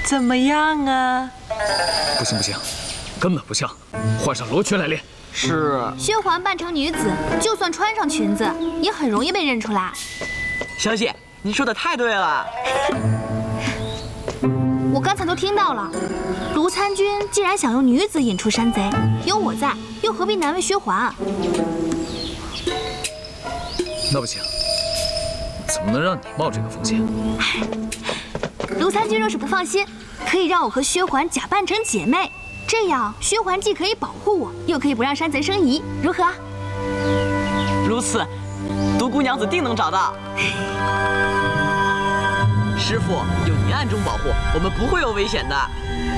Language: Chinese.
怎么样啊？ 不行不行，根本不像，换上罗裙来练。 是。 薛环扮成女子，就算穿上裙子，也很容易被认出来。 小姐，你说的太对了。 我刚才都听到了，卢参军既然想用女子引出山贼，有我在，又何必难为薛环啊？ 那不行，怎么能让你冒这个风险？ 卢参军若是不放心，可以让我和薛环假扮成姐妹，这样薛环既可以保护我，又可以不让山贼生疑，如何？ 如此，独孤娘子定能找到。师傅有你暗中保护，我们不会有危险的。